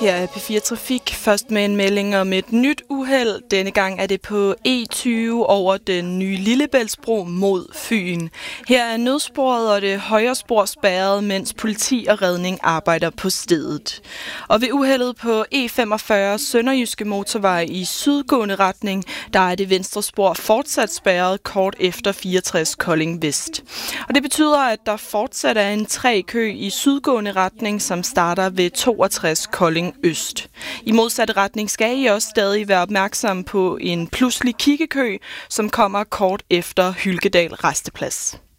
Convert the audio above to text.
Her er P4 Trafik først med en melding om et nyt uheld. Denne gang er det på E20 over den nye Lillebæltsbro mod Fyn. Her er nødsporet og det højre spor spærret, mens politi og redning arbejder på stedet. Og ved uheldet på E45 Sønderjyske Motorvej i sydgående retning, der er det venstre spor fortsat spærret kort efter 64 Kolding Vest. Og det betyder, at der fortsat er en trækø i sydgående retning, som starter ved 62 Kolding Øst. I modsatte retning skal I også stadig være opmærksom på en pludselig kiggekø, som kommer kort efter Hylkedal Resteplads.